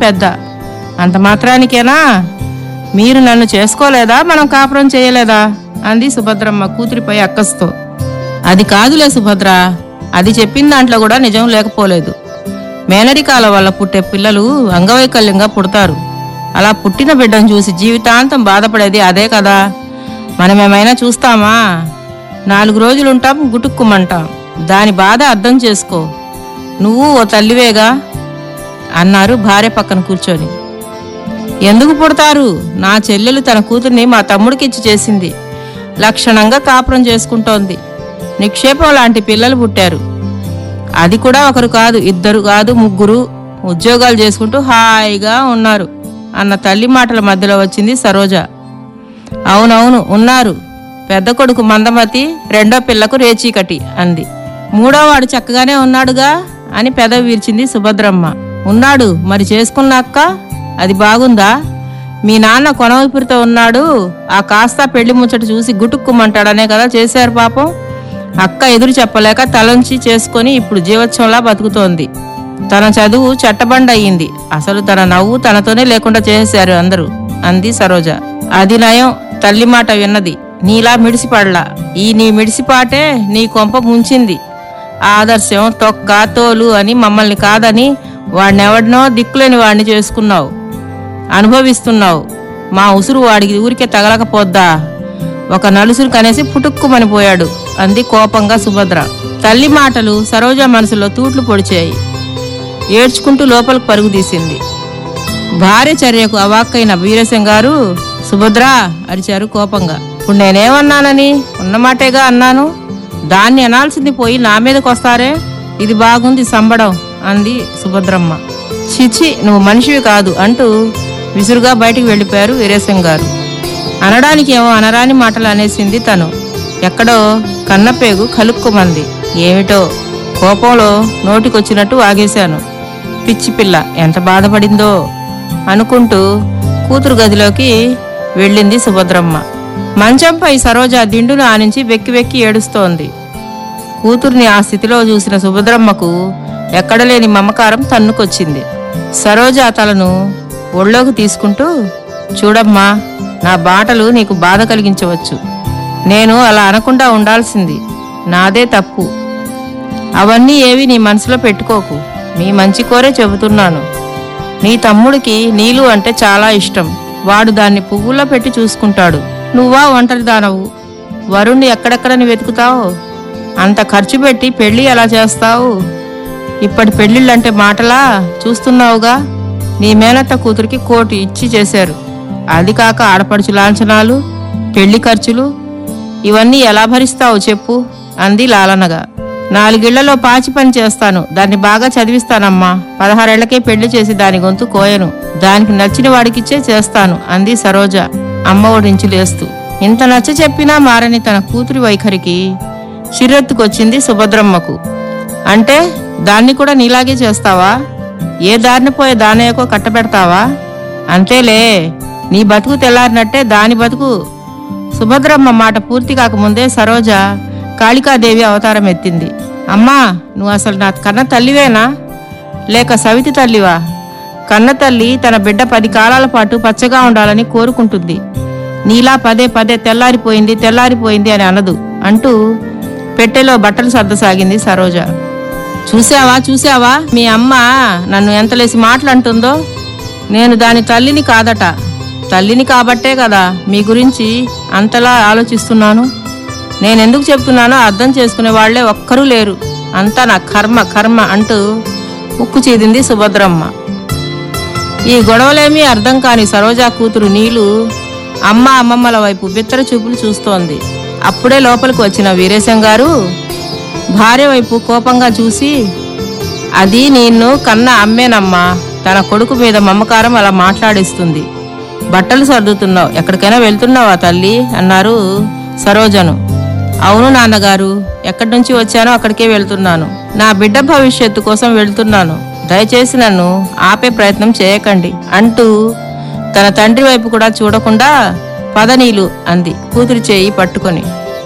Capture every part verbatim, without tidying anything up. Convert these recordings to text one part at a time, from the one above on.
పెద్ద. అంత మాత్రానికేనా? మీరు నన్ను చేసుకోలేదా, మనం కాపురం చేయలేదా అంది సుభద్రమ్మ కూతురిపై అక్కస్తో. అది కాదులే సుభద్ర, అది చెప్పిన దాంట్లో కూడా నిజం లేకపోలేదు. మేనరికాల వల్ల పుట్టే పిల్లలు అంగవైకల్యంగా పుడతారు. అలా పుట్టిన బిడ్డను చూసి జీవితాంతం బాధపడేది అదే కదా. మనమేమైనా చూస్తామా? నాలుగు రోజులుంటాం, గుటుక్కుమంటాం. దాని బాధ అర్థం చేసుకో. నువ్వు ఓ తల్లివేగా అన్నారు భార్య పక్కన కూర్చొని. ఎందుకు పుడతారు? నా చెల్లెలు తన కూతుర్ని మా తమ్ముడికిచ్చి చేసింది. లక్షణంగా కాపురం చేసుకుంటోంది. నిక్షేపం లాంటి పిల్లలు పుట్టారు. అది కూడా ఒకరు కాదు, ఇద్దరు కాదు, ముగ్గురు ఉద్యోగాలు చేసుకుంటూ హాయిగా ఉన్నారు అన్న తల్లి మాటల మధ్యలో వచ్చింది సరోజ. అవునవును ఉన్నారు. పెద్ద కొడుకు మందమతి, రెండో పిల్లకు రేచీకటి అంది. మూడోవాడు చక్కగానే ఉన్నాడుగా అని పెదవి విరిచింది సుభద్రమ్మ. ఉన్నాడు, మరి చేసుకున్నాక అది బాగుందా? మీ నాన్న కొనవూపిరితో ఉన్నాడు. ఆ కాస్త పెళ్లి ముచ్చట చూసి గుటుక్కుమంటాడనే కదా చేశారు పాపం. అక్క ఎదురు చెప్పలేక తలంచి చేసుకొని ఇప్పుడు జీవోత్సవంలా బతుకుతోంది. తన చదువు చట్టబండ అయ్యింది. అసలు తన నవ్వు తనతోనే లేకుండా చేశారు అందరూ అంది సరోజ. అది నయం, తల్లి మాట విన్నది. నీలా మిడిసిపడలా. ఈ నీ మిడిసిపాటే నీ కొంప ముంచింది. ఆదర్శం తొక్క తోలు అని మమ్మల్ని కాదని వాడినెవడినో దిక్కులేని వాడిని చేసుకున్నావు, అనుభవిస్తున్నావు. మా ఉసురు వాడికి ఊరికే తగలకపోద్దా? ఒక నలుసురు కనేసి పుటుక్కుమని పోయాడు అంది కోపంగా సుభద్ర. తల్లి మాటలు సరోజ మనసులో తూట్లు పొడిచాయి. ఏడ్చుకుంటూ లోపలికి పరుగు తీసింది. భార్య చర్యకు అవాక్కైన వీరేశం గారు సుభద్ర అరిచారు కోపంగా. ఇప్పుడు నేనేమన్నానని? ఉన్నమాటేగా అన్నాను. దాన్ని అనాల్సింది పోయి నా మీదకి వస్తారే? ఇది బాగుంది సంబడం అంది సుభద్రమ్మ. చిచి, నువ్వు మనిషివి కాదు అంటూ విసురుగా బయటికి వెళ్ళిపోయారు వీరేశం గారు. అనడానికి ఏమో అనరాని మాటలు అనేసింది తను. ఎక్కడో కన్నపేగు కలుక్కుమంది. ఏమిటో కోపంలో నోటికొచ్చినట్టు ఆగేశాను. పిచ్చి పిల్ల ఎంత బాధపడిందో అనుకుంటూ కూతురు గదిలోకి వెళ్ళింది సుభద్రమ్మ. మంచంపై సరోజ దిండును ఆనించి వెక్కి వెక్కి ఏడుస్తోంది. కూతుర్ని ఆ స్థితిలో చూసిన సుభద్రమ్మకు ఎక్కడలేని మమకారం తన్నుకొచ్చింది. సరోజ తలను ఒళ్ళోకి తీసుకుంటూ, చూడమ్మా, నా బాటలు నీకు బాధ కలిగించవచ్చు. నేను అలా అనకుండా ఉండాల్సింది నాదే తప్పు. అవన్నీ ఏవి నీ మనసులో పెట్టుకోకు. మీ మంచి కోరే చెబుతున్నాను. నీ తమ్ముడికి నీలు అంటే చాలా ఇష్టం. వాడు దాన్ని పువ్వుల్లో పెట్టి చూసుకుంటాడు. నువ్వా ఒంటరి దానవు. వరుణ్ణి ఎక్కడెక్కడని వెతుకుతావు? అంత ఖర్చు పెట్టి పెళ్లి ఎలా చేస్తావు? ఇప్పటి పెళ్లిళ్ళంటే మాటలా? చూస్తున్నావుగా, నీ మేనత్త కూతురికి కోటి ఇచ్చి చేశారు. అది కాక ఆడపడుచు లాంఛనాలు, పెళ్లి ఖర్చులు, ఇవన్నీ ఎలా భరిస్తావు చెప్పు అంది లాలనగా. నాలుగిళ్లలో పాచి పని చేస్తాను, దాన్ని బాగా చదివిస్తానమ్మా. పదహారేళ్లకే పెళ్లి చేసి దాని గొంతు కోయను. దానికి నచ్చిన వాడికిచ్చే చేస్తాను అంది సరోజ అమ్మ ఒడించి లేస్తూ. ఇంత నచ్చ చెప్పినా మారని తన కూతురి వైఖరికి చిరెత్తుకొచ్చింది సుభద్రమ్మకు. అంటే దాన్ని కూడా నీలాగే చేస్తావా? ఏ దారిని పోయే దానయ్యకో కట్టబెడతావా? అంతేలే, నీ బతుకు తెల్లారినట్టే దాని బతుకు. సుభద్రమ్మ మాట పూర్తి కాకముందే సరోజ కాళికాదేవి అవతారం ఎత్తింది. అమ్మా, నువ్వు అసలు నా కన్న తల్లివేనా లేక సవితి తల్లివా? కన్న తల్లి తన బిడ్డ పది కాలాల పాటు పచ్చగా ఉండాలని కోరుకుంటుంది. నీలా పదే పదే తెల్లారిపోయింది తెల్లారిపోయింది అని అనదు అంటూ పెట్టెలో బట్టలు సర్దసాగింది సరోజ. చూసావా చూసావా మీ అమ్మ నన్ను ఎంతలేసి మాటలంటుందో? నేను దాని తల్లిని కాదట. తల్లిని కాబట్టే కదా మీ గురించి అంతలా ఆలోచిస్తున్నాను. నేనెందుకు చెప్తున్నానో అర్థం చేసుకునే వాళ్లే ఒక్కరూ లేరు. అంతా నా కర్మ కర్మ అంటూ ఉక్కు చీదింది సుభద్రమ్మ. ఈ గొడవలేమీ అర్థం కాని సరోజా కూతురు నీలు అమ్మ అమ్మమ్మల వైపు బిత్తర చూపులు చూస్తోంది. అప్పుడే లోపలికి వచ్చిన వీరేశం గారు భార్య వైపు కోపంగా చూసి, అది నిన్ను కన్న అమ్మేనమ్మా. తన కొడుకు మీద మమకారం అలా మాట్లాడిస్తుంది. బట్టలు సర్దుతున్నావు, ఎక్కడికైనా వెళ్తున్నావా తల్లి అన్నారు సరోజను. అవును నాన్నగారు, ఎక్కడి నుంచి వచ్చానో అక్కడికే వెళ్తున్నాను. నా బిడ్డ భవిష్యత్తు కోసం వెళ్తున్నాను. దయచేసి నన్ను ఆపే ప్రయత్నం చేయకండి అంటూ తన తండ్రి వైపు కూడా చూడకుండా పదనీలు అంది కూతురి చేయి పట్టుకొని.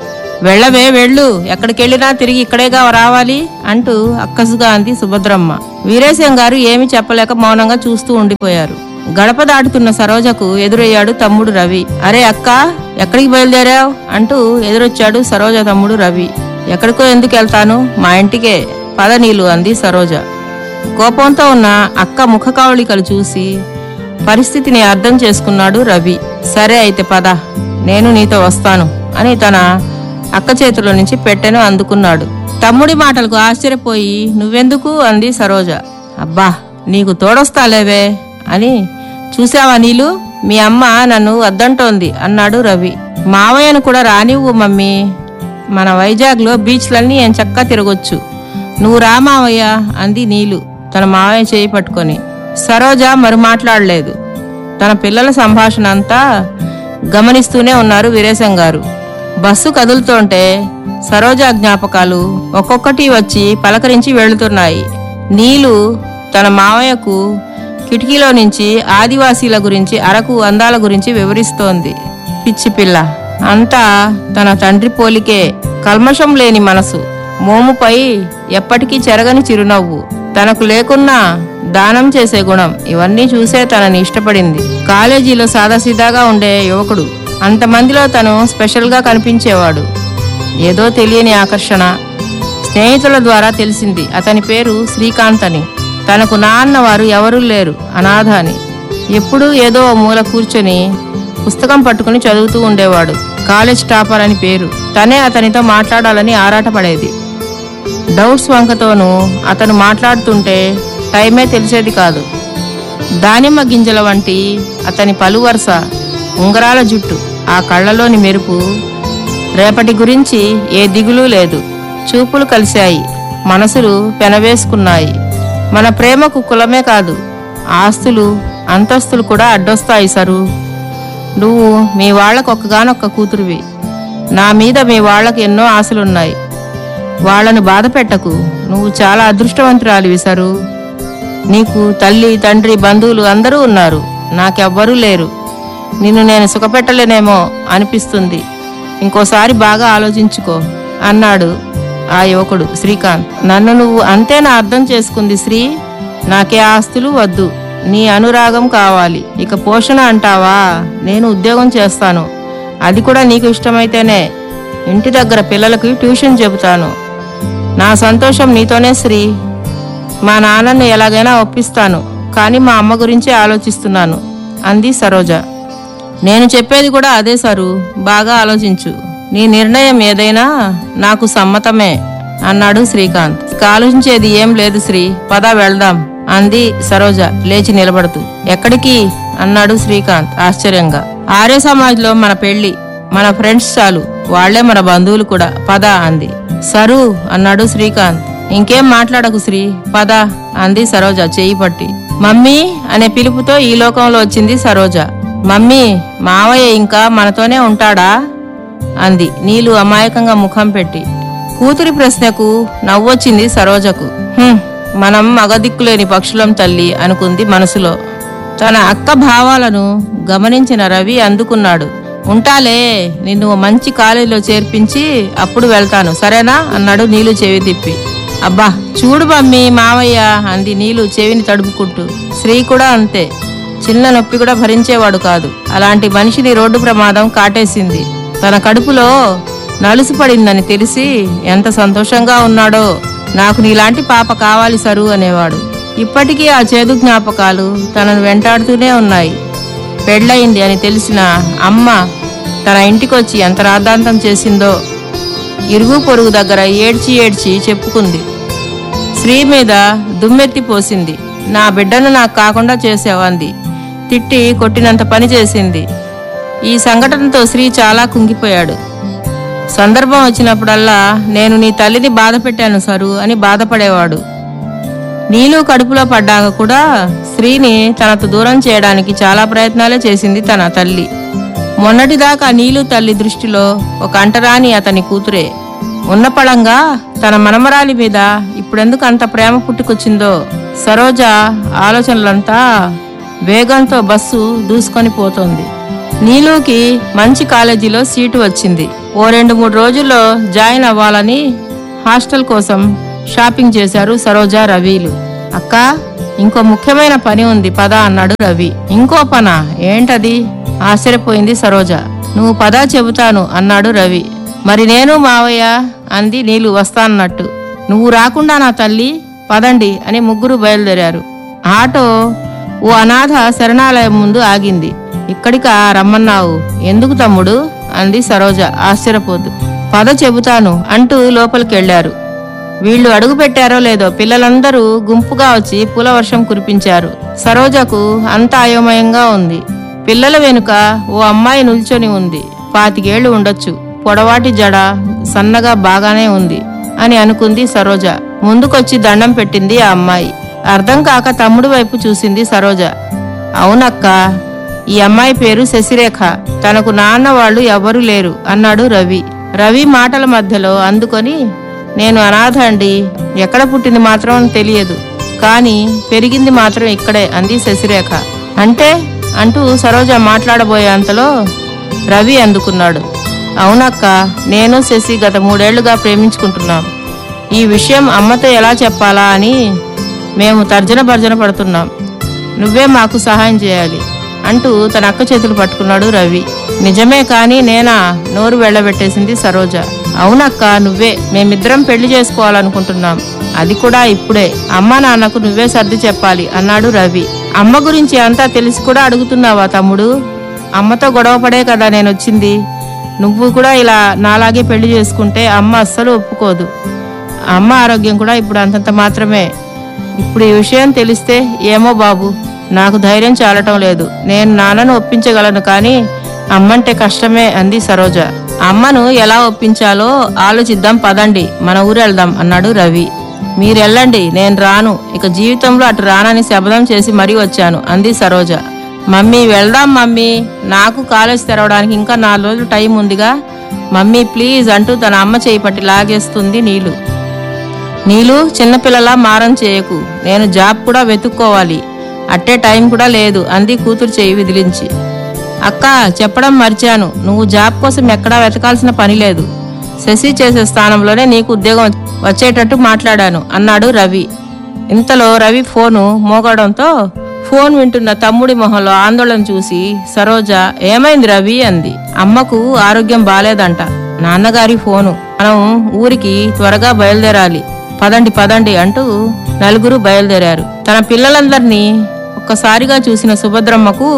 వెళ్ళవే వెళ్ళు, ఎక్కడికెళ్ళినా తిరిగి ఇక్కడేగా రావాలి అంటూ అక్కసుగా అంది సుభద్రమ్మ. వీరేశం గారు ఏమీ చెప్పలేక మౌనంగా చూస్తూ ఉండిపోయారు. గడప దాటుతున్న సరోజకు ఎదురయ్యాడు తమ్ముడు రవి. అరే అక్క, ఎక్కడికి బయలుదేరావు అంటూ ఎదురొచ్చాడు సరోజ తమ్ముడు రవి. ఎక్కడికో ఎందుకు వెళ్తాను, మా ఇంటికే, పద నీళ్ళు అంది సరోజ. కోపంతో ఉన్న అక్క ముఖ కవళికలు చూసి పరిస్థితిని అర్థం చేసుకున్నాడు రవి. సరే అయితే పద, నేను నీతో వస్తాను అని తన అక్క చేతిలో నుంచి పెట్టెను అందుకున్నాడు. తమ్ముడి మాటలకు ఆశ్చర్యపోయి నువ్వెందుకు అంది సరోజ. అబ్బా, నీకు తోడొస్తాలేవే అని. చూసావా నీళ్ళు, మీ అమ్మ నన్ను వద్దంటోంది అన్నాడు రవి. మావయ్యను కూడా రానివ్వు మమ్మీ, మన వైజాగ్లో బీచ్లన్నీ ఏం చక్కా తిరగొచ్చు, నువ్వు రా మావయ్య అంది నీళ్ళు తన మావయ్య చేయి పట్టుకొని. సరోజ మరి మాట్లాడలేదు. తన పిల్లల సంభాషణ అంతా గమనిస్తూనే ఉన్నారు వీరేశం గారు. బస్సు కదులుతుంటే సరోజ జ్ఞాపకాలు ఒక్కొక్కటి వచ్చి పలకరించి వెళుతున్నాయి. నీళ్ళు తన మావయ్యకు కిటికీలో నుంచి ఆదివాసీల గురించి, అరకు అందాల గురించి వివరిస్తోంది. పిచ్చి పిల్ల, అంతా తన తండ్రి పోలికే. కల్మషం లేని మనసు, మోముపై ఎప్పటికీ చెరగని చిరునవ్వు, తనకు లేకున్నా దానం చేసే గుణం, ఇవన్నీ చూసే తనని ఇష్టపడింది. కాలేజీలో సాదాసీదాగా ఉండే యువకుడు, అంతమందిలో తను స్పెషల్గా కనిపించేవాడు. ఏదో తెలియని ఆకర్షణ. స్నేహితుల ద్వారా తెలిసింది అతని పేరు శ్రీకాంత్ అని. తనకు నాన్న వారు ఎవరూ లేరు, అనాథ అని. ఎప్పుడూ ఏదో మూల కూర్చొని పుస్తకం పట్టుకుని చదువుతూ ఉండేవాడు. కాలేజ్ టాపర్ అని పేరు. తనే అతనితో మాట్లాడాలని ఆరాటపడేది. డౌట్స్ వంకతోనూ అతను మాట్లాడుతుంటే టైమే తెలిసేది కాదు. దానిమ్మ గింజల వంటి అతని పలువరుస, ఉంగరాల జుట్టు, ఆ కళ్ళలోని మెరుపు, రేపటి గురించి ఏ దిగులు లేదు. చూపులు కలిశాయి, మనసులు పెనవేసుకున్నాయి. మన ప్రేమకు కులమే కాదు, ఆస్తులు అంతస్తులు కూడా అడ్డొస్తాయి సరు. నువ్వు మీ వాళ్లకు ఒక్కగానొక్క కూతురువి. నా మీద మీ వాళ్లకు ఎన్నో ఆశలున్నాయి. వాళ్లను బాధ పెట్టకు. నువ్వు చాలా అదృష్టవంతురాలివి సరు. నీకు తల్లి, తండ్రి, బంధువులు అందరూ ఉన్నారు. నాకెవ్వరూ లేరు. నిన్ను నేను సుఖపెట్టలేనేమో అనిపిస్తుంది. ఇంకోసారి బాగా ఆలోచించుకో అన్నాడు ఆ యువకుడు శ్రీకాంత్. నన్ను నువ్వు అంతేనా అర్థం చేసుకుంది శ్రీ? నాకే ఆస్తులు వద్దు, నీ అనురాగం కావాలి. ఇక పోషణ అంటావా? నేను ఉద్యోగం చేస్తాను, అది కూడా నీకు ఇష్టమైతేనే. ఇంటి దగ్గర పిల్లలకి ట్యూషన్ చెబుతాను. నా సంతోషం నీతోనే శ్రీ. మా నాన్నను ఎలాగైనా ఒప్పిస్తాను, కానీ మా అమ్మ గురించే ఆలోచిస్తున్నాను అంది సరోజ. నేను చెప్పేది కూడా అదే సరు, బాగా ఆలోచించు. నీ నిర్ణయం ఏదైనా నాకు సమ్మతమే అన్నాడు శ్రీకాంత్. ఆలోచించేది ఏం లేదు శ్రీ, పద వెళ్దాం అంది సరోజ లేచి నిలబడుతూ. ఎక్కడికి అన్నాడు శ్రీకాంత్ ఆశ్చర్యంగా. ఆర్య సమాజ్లో మన పెళ్లి, మన ఫ్రెండ్స్ చాలు, వాళ్లే మన బంధువులు కూడా, పద అంది. సరు అన్నాడు శ్రీకాంత్. ఇంకేం మాట్లాడకు శ్రీ, పద అంది సరోజ చేయి పట్టి. మమ్మీ అనే పిలుపుతో ఈ లోకంలో వచ్చింది సరోజ. మమ్మీ, మావయ్య ఇంకా మనతోనే ఉంటాడా అంది నీలు అమాయకంగా ముఖం పెట్టి. కూతురి ప్రశ్నకు నవ్వొచ్చింది సరోజకు. మనం మగదిక్కులేని పక్షులం తల్లి అనుకుంది మనసులో. తన అక్క భావాలను గమనించిన రవి అందుకున్నాడు. ఉంటాలే, నిన్ను మంచి కాలేజీలో చేర్పించి అప్పుడు వెళ్తాను, సరేనా అన్నాడు నీలు చెవి తిప్పి. అబ్బా చూడు మమ్మీ, మావయ్య అంది నీలు చెవిని తడుపుకుంటూ. శ్రీ కూడా అంతే, చిన్న నొప్పి కూడా భరించేవాడు కాదు. అలాంటి మనిషిని రోడ్డు ప్రమాదం కాటేసింది. తన కడుపులో నలుసు పడిందని తెలిసి ఎంత సంతోషంగా ఉన్నాడో. నాకు నీలాంటి పాప కావాలి సరు అనేవాడు. ఇప్పటికీ ఆ చేదు జ్ఞాపకాలు తనను వెంటాడుతూనే ఉన్నాయి. పెళ్ళయింది అని తెలిసిన అమ్మ తన ఇంటికొచ్చి ఎంత రాద్ధాంతం చేసిందో ఇరుగు పొరుగు దగ్గర ఏడ్చి ఏడ్చి చెప్పుకుంది. శ్రీ మీద దుమ్మెత్తి పోసింది. నా బిడ్డను నాకు కాకుండా చేసావంది. తిట్టి కొట్టినంత పని చేసింది. ఈ సంఘటనతో శ్రీ చాలా కుంగిపోయాడు. సందర్భం వచ్చినప్పుడల్లా నేను నీ తల్లిని బాధ పెట్టాను సరు అని బాధపడేవాడు. నీలు కడుపులో పడ్డాక కూడా శ్రీని తనతో దూరం చేయడానికి చాలా ప్రయత్నాలే చేసింది తన తల్లి. మొన్నటిదాకా నీలు తల్లి దృష్టిలో ఒక అంటరాని అతని కూతురే. ఉన్నపళంగా తన మనమరాలి మీద ఇప్పుడెందుకు అంత ప్రేమ పుట్టుకొచ్చిందో. సరోజ ఆలోచనలంతా వేగంతో బస్సు దూసుకొని పోతోంది. నీలుకి మంచి కాలేజీలో సీటు వచ్చింది. ఓ రెండు మూడు రోజుల్లో జాయిన్ అవ్వాలని హాస్టల్ కోసం షాపింగ్ చేశారు సరోజ, రవీలు. అక్క, ఇంకో ముఖ్యమైన పని ఉంది పద అన్నాడు రవి. ఇంకో పనా? ఏంటది? ఆశ్చర్యపోయింది సరోజ. నువ్వు పద చెబుతాను అన్నాడు రవి. మరి నేను మావయ్య అంది నీలు వస్తానన్నట్టు. నువ్వు రాకుండా నా తల్లి, పదండి అని ముగ్గురు బయలుదేరారు. ఆటో ఓ అనాథ శరణాలయం ముందు ఆగింది. ఇక్కడికా రమ్మన్నావు? ఎందుకు తమ్ముడు అంది సరోజ ఆశ్చర్యపోతూ. పద చెబుతాను అంటూ లోపలికెళ్లారు. వీళ్లు అడుగు పెట్టారో లేదో పిల్లలందరూ గుంపుగా వచ్చి పూలవర్షం కురిపించారు. సరోజకు అంతా అయోమయంగా ఉంది. పిల్లల వెనుక ఓ అమ్మాయి నిల్చొని ఉంది. పాతికేళ్లు ఉండొచ్చు. పొడవాటి జడ, సన్నగా బాగానే ఉంది అని అనుకుంది సరోజ. ముందుకొచ్చి దండం పెట్టింది ఆ అమ్మాయి. అర్థం కాక తమ్ముడు వైపు చూసింది సరోజ. అవునక్క, ఈ అమ్మాయి పేరు శశిరేఖ. తనకు నాన్న వాళ్ళు ఎవరూ లేరు అన్నాడు రవి. రవి మాటల మధ్యలో అందుకొని, నేను అనాథ అండి. ఎక్కడ పుట్టింది మాత్రం తెలియదు, కానీ పెరిగింది మాత్రం ఇక్కడే అంది శశిరేఖ. అంటే అంటూ సరోజ మాట్లాడబోయే అంతలో రవి అందుకున్నాడు. అవునక్క, నేను శశి గత మూడేళ్లుగా ప్రేమించుకుంటున్నాం. ఈ విషయం అమ్మతో ఎలా చెప్పాలా అని మేము తర్జన భర్జన పడుతున్నాం. నువ్వే మాకు సహాయం చేయాలి అంటూ తన అక్క చేతులు పట్టుకున్నాడు రవి. నిజమే కానీ నేనా? నోరు వెళ్ళబెట్టేసింది సరోజ. అవునక్క, నువ్వే. మేమిద్దరం పెళ్లి చేసుకోవాలనుకుంటున్నాం, అది కూడా ఇప్పుడే. అమ్మ నాన్నకు నువ్వే సర్ది చెప్పాలి అన్నాడు రవి. అమ్మ గురించి అంతా తెలిసి కూడా అడుగుతున్నావా తమ్ముడు? అమ్మతో గొడవపడే కదా నేను వచ్చింది. నువ్వు కూడా ఇలా నాలాగే పెళ్లి చేసుకుంటే అమ్మ అస్సలు ఒప్పుకోదు. అమ్మ ఆరోగ్యం కూడా ఇప్పుడు అంతంత మాత్రమే. ఇప్పుడు ఈ విషయం తెలిస్తే ఏమో బాబు, నాకు ధైర్యం చాలటం లేదు. నేను నాన్నను ఒప్పించగలను, కానీ అమ్మంటే కష్టమే అంది సరోజ. అమ్మను ఎలా ఒప్పించాలో ఆలోచిద్దాం, పదండి మన ఊరు వెళ్దాం అన్నాడు రవి. మీరెళ్ళండి, నేను రాను. ఇక జీవితంలో అటు రానని శపథం చేసి మరీ వచ్చాను అంది సరోజ. మమ్మీ వెళ్దాం మమ్మీ, నాకు కాలేజ్ తెరవడానికి ఇంకా నాలుగు రోజులు టైం ఉందిగా. మమ్మీ ప్లీజ్ అంటూ తన అమ్మ చేయి పట్టి లాగేస్తుంది నీలు. నీలు, చిన్నపిల్లలా మారం చేయకు. నేను జాబ్ కూడా వెతుక్కోవాలి, అట్టే టైం కూడా లేదు అంది కూతురు చేయి విదిలించి. అక్క, చెప్పడం మర్చాను, నువ్వు జాబ్ కోసం ఎక్కడా వెతకాల్సిన పని లేదు. శశి చేసే స్థానంలోనే నీకు ఉద్యోగం వచ్చేటట్టు మాట్లాడాను అన్నాడు రవి. ఇంతలో రవి ఫోను మోగడంతో ఫోన్ వింటున్న తమ్ముడి మొహంలో ఆందోళన చూసి సరోజ, ఏమైంది రవి అంది. అమ్మకు ఆరోగ్యం బాలేదంట. నాన్నగారి ఫోను. మనం ఊరికి త్వరగా బయలుదేరాలి, పదండి పదండి అంటూ నలుగురు బయలుదేరారు. తన పిల్లలందరినీ ఒక్కసారిగా చూసిన సుభద్రమ్మకు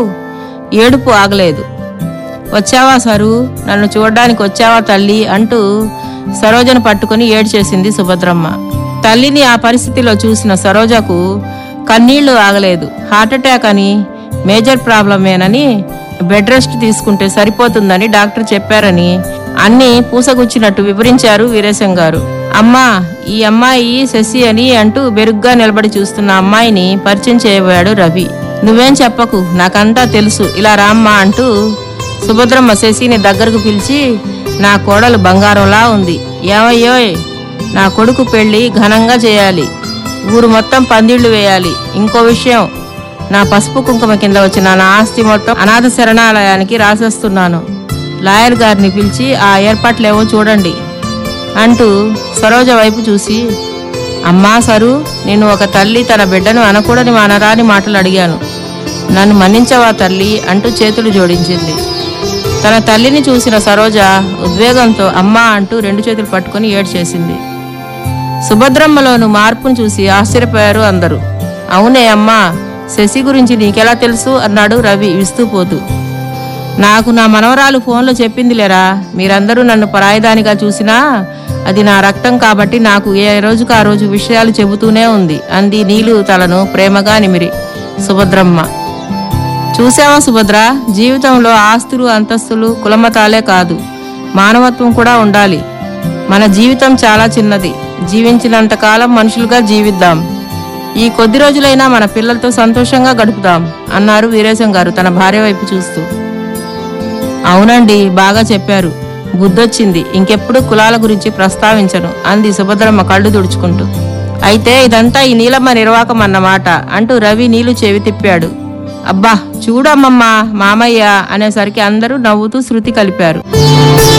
ఏడుపు ఆగలేదు. వచ్చావా సరు, నన్ను చూడ్డానికి వచ్చావా తల్లి అంటూ సరోజను పట్టుకుని ఏడ్చేసింది సుభద్రమ్మ. తల్లిని ఆ పరిస్థితిలో చూసిన సరోజకు కన్నీళ్లు ఆగలేదు. హార్ట్అటాక్ అని, మేజర్ ప్రాబ్లమేనని, బెడ్ రెస్ట్ తీసుకుంటే సరిపోతుందని డాక్టర్ చెప్పారని అన్నీ పూసగుచ్చినట్టు వివరించారు వీరేశం గారు. అమ్మా, ఈ అమ్మాయి శశి అని అంటూ బెరుగ్గా నిలబడి చూస్తున్న అమ్మాయిని పరిచయం చేయబోయాడు రవి. నువ్వేం చెప్పకు, నాకంతా తెలుసు, ఇలా రామ్మా అంటూ సుభద్రమ్మ శశిని దగ్గరకు పిలిచి, నా కోడలు బంగారంలా ఉంది. ఏమయ్యోయ్, నా కొడుకు పెళ్లి ఘనంగా చేయాలి, ఊరు మొత్తం పందిళ్లు వేయాలి. ఇంకో విషయం, నా పసుపు కుంకుమ కింద వచ్చిన నా ఆస్తి మొత్తం అనాథ శరణాలయానికి రాసేస్తున్నాను. లాయర్ గారిని పిలిచి ఆ ఏర్పాట్లేవో చూడండి అంటూ సరోజ వైపు చూసి, అమ్మా సరు, నేను ఒక తల్లి తన బిడ్డను అనకూడని అనరాని మాటలు అడిగాను, నన్ను మన్నించవా తల్లి అంటూ చేతులు జోడించింది. తన తల్లిని చూసిన సరోజ ఉద్వేగంతో అమ్మా అంటూ రెండు చేతులు పట్టుకుని ఏడ్చేసింది. సుభద్రమ్మలోను మార్పును చూసి ఆశ్చర్యపోయారు అందరూ. అవునే అమ్మా, శశి గురించి నీకెలా తెలుసు అన్నాడు రవి విస్తూపోతూ. నాకు నా మనవరాలు ఫోన్లో చెప్పింది లేరా. మీరందరూ నన్ను పరాయిదానిగా చూసినా అది నా రక్తం కాబట్టి నాకు ఏ రోజుకు ఆ రోజు విషయాలు చెబుతూనే ఉంది అంది నీలు తలను ప్రేమగా నిమిరి సుభద్రమ్మ. చూసావా సుభద్ర, జీవితంలో ఆస్తులు అంతస్తులు కులమతాలే కాదు, మానవత్వం కూడా ఉండాలి. మన జీవితం చాలా చిన్నది, జీవించినంతకాలం మనుషులుగా జీవిద్దాం. ఈ కొద్ది రోజులైనా మన పిల్లలతో సంతోషంగా గడుపుదాం అన్నారు వీరేశం గారు తన భార్య వైపు చూస్తూ. అవునండి, బాగా చెప్పారు, బుద్ధొచ్చింది. ఇంకెప్పుడు కులాల గురించి ప్రస్తావించను అంది సుభద్రమ్మ కళ్ళు తుడుచుకుంటూ. అయితే ఇదంతా ఈ నీలమ్మ నిర్వాకం అన్నమాట అంటూ రవి నీళ్లు చెవి తిప్పాడు. అబ్బా చూడమ్మమ్మా మామయ్య అనేసరికి అందరూ నవ్వుతూ శృతి కలిపారు.